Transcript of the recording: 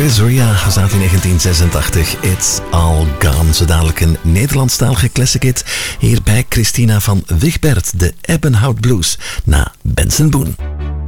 Chris Ria staat in 1986. It's All Gone. Zo dadelijk een Nederlandstalige classic hit. Hier bij Christina van Wigbert, de Ebbenhout Blues, na Benson Boone.